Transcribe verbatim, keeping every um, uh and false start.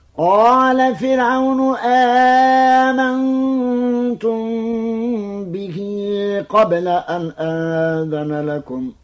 قال فرعون آمنتم به قبل أن آذن لكم